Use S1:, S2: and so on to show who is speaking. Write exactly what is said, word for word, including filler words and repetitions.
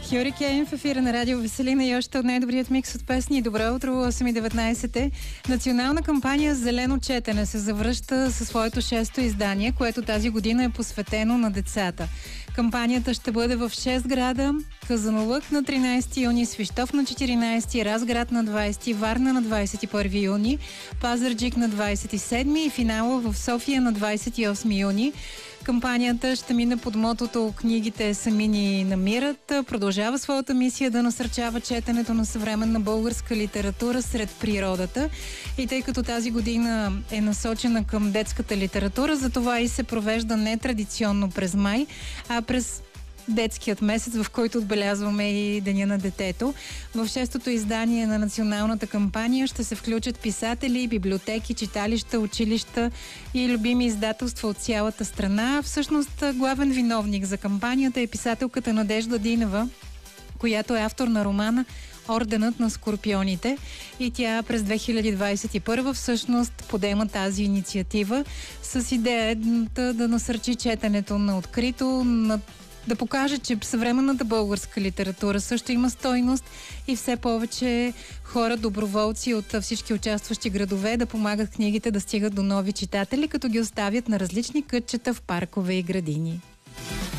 S1: Хюрикен в ефира на Радио Веселина и още от най-добрият микс от песни. Добро утро, осем и деветнайсет е. Национална кампания Зелено четене се завръща със своето шесто издание, което тази година е посветено на децата. Кампанията ще бъде в шест града: Казанлък на тринайсети юни, Свищов на четиринайсети, Разград на двайсети, Варна на двайсет и първи юни, Пазарджик на двайсет и седми и финала в София на двайсет и осми юни. Кампанията ще мине под мотото "Книгите сами ни намират". Продължава своята мисия да насърчава четенето на съвременна българска литература сред природата. И тъй като тази година е насочена към детската литература, затова и се провежда не традиционно през май, а през детският месец, в който отбелязваме и Деня на детето. В шестото издание на националната кампания ще се включат писатели, библиотеки, читалища, училища и любими издателства от цялата страна. Всъщност, главен виновник за кампанията е писателката Надежда Динева, която е автор на романа "Орденът на скорпионите", и тя през две хиляди двайсет и първа всъщност подема тази инициатива с идеята да насърчи четенето на открито, на да покаже, че съвременната българска литература също има стойност и все повече хора, доброволци от всички участващи градове да помагат книгите да стигат до нови читатели, като ги оставят на различни кътчета в паркове и градини.